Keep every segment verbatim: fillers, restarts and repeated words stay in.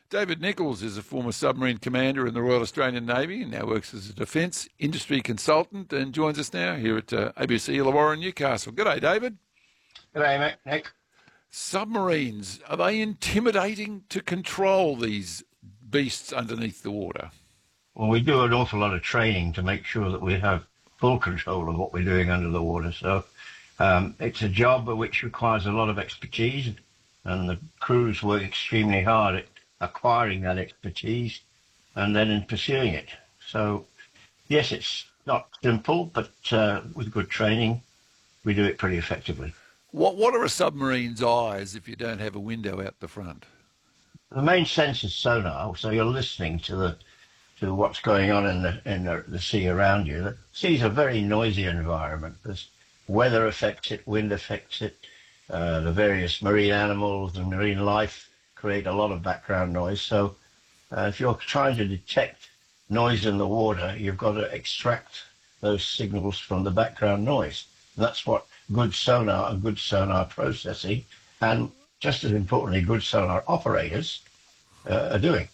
David Nichols is a former submarine commander in the Royal Australian Navy and now works as a defence industry consultant and joins us now here at uh, A B C Illawarra in Newcastle. G'day, David. G'day, mate. Nick. Submarines, are they intimidating to control, these beasts underneath the water? Well, we do an awful lot of training to make sure that we have full control of what we're doing under the water. So um, it's a job which requires a lot of expertise, and the crews work extremely hard at acquiring that expertise and then in pursuing it. So, yes, it's not simple, but uh, with good training, we do it pretty effectively. What What are a submarine's eyes if you don't have a window out the front? The main sense is sonar, so you're listening to the to what's going on in the in the, the sea around you. The sea's a very noisy environment. There's weather affects it, wind affects it, uh, the various marine animals and marine life create a lot of background noise. So uh, if you're trying to detect noise in the water, you've got to extract those signals from the background noise. And that's what good sonar and good sonar processing, and just as importantly, good sonar operators uh, are doing.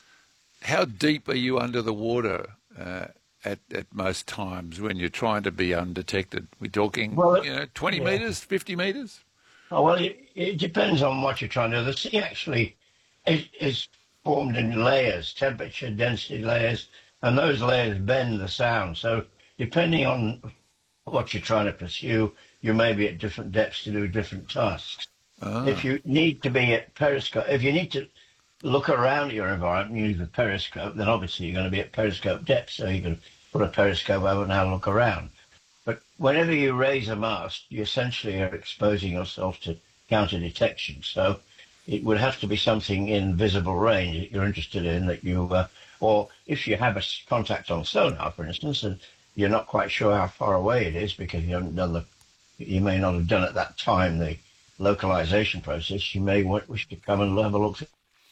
How deep are you under the water uh, at, at most times when you're trying to be undetected? We're talking, well, you know, twenty yeah. metres, fifty metres? Oh, well, it, it depends on what you're trying to do. The sea actually is, is formed in layers, temperature, density layers, and those layers bend the sound. So depending on what you're trying to pursue, you may be at different depths to do different tasks. Ah. If you need to be at periscope, if you need to look around your environment and use a periscope, then obviously you're going to be at periscope depth, so you can put a periscope over and have a look around. But whenever you raise a mast, you essentially are exposing yourself to counter detection. So it would have to be something in visible range that you're interested in, that you, uh, or if you have a contact on sonar, for instance, and you're not quite sure how far away it is because you haven't done the, you may not have done at that time the localization process, you may wish to come and have a look.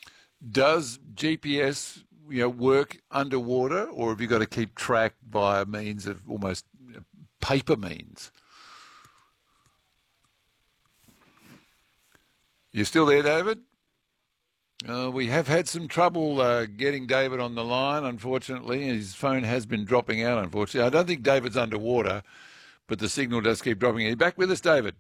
Does G P S, you know, work underwater, or have you got to keep track by means of almost paper means? You still there, David? Uh, we have had some trouble uh, getting David on the line, unfortunately. His phone has been dropping out, unfortunately. I don't think David's underwater, but the signal does keep dropping. Are you back with us, David?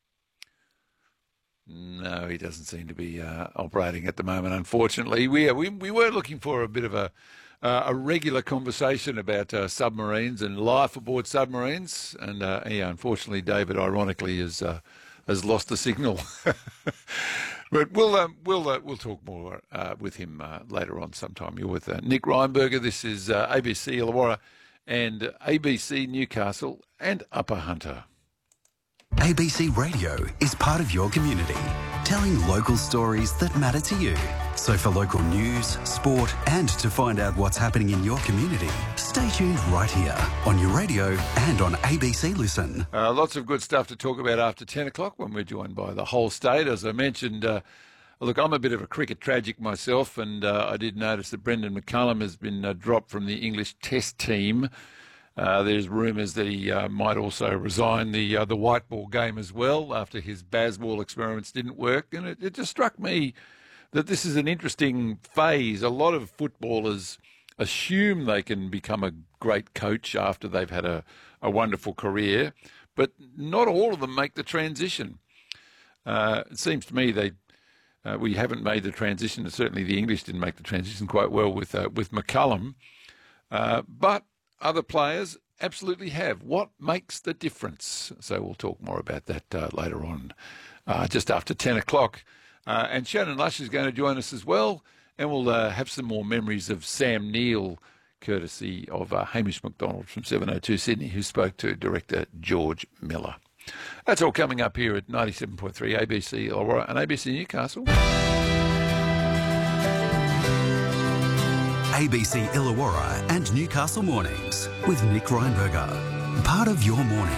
No, he doesn't seem to be uh, operating at the moment, unfortunately. We, we we were looking for a bit of a uh, a regular conversation about uh, submarines and life aboard submarines, and uh, yeah, unfortunately, David, ironically, has uh, has lost the signal. But we'll um, we'll uh, we'll talk more uh, with him uh, later on sometime. You're with uh, Nick Reinberger. This is uh, A B C Illawarra and A B C Newcastle and Upper Hunter. A B C Radio is part of your community, telling local stories that matter to you. So for local news, sport, and to find out what's happening in your community, stay tuned right here on your radio and on A B C Listen. Uh, lots of good stuff to talk about after ten o'clock when we're joined by the whole state. As I mentioned, uh, look, I'm a bit of a cricket tragic myself, and uh, I did notice that Brendan McCullum has been uh, dropped from the English Test team. Uh, there's rumours that he uh, might also resign the uh, the white ball game as well after his Bazball experiments didn't work. And it, it just struck me that this is an interesting phase. A lot of footballers assume they can become a great coach after they've had a, a wonderful career, but not all of them make the transition. Uh, it seems to me they uh, we haven't made the transition, and certainly the English didn't make the transition quite well with uh, with McCullum, uh, but other players absolutely have. What makes the difference? So we'll talk more about that uh, later on, uh, just after ten o'clock. Uh, and Shannon Lush is going to join us as well, and we'll uh, have some more memories of Sam Neill, courtesy of uh, Hamish McDonald from seven oh two Sydney, who spoke to director George Miller. That's all coming up here at ninety-seven point three A B C Illawarra and A B C Newcastle. A B C Illawarra and Newcastle Mornings with Nick Reinberger. Part of your morning.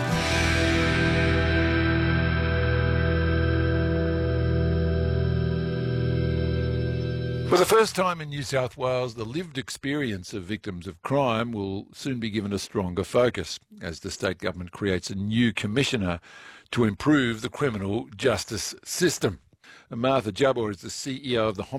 For the first time in New South Wales, the lived experience of victims of crime will soon be given a stronger focus as the state government creates a new commissioner to improve the criminal justice system. Martha Jabor is the C E O of the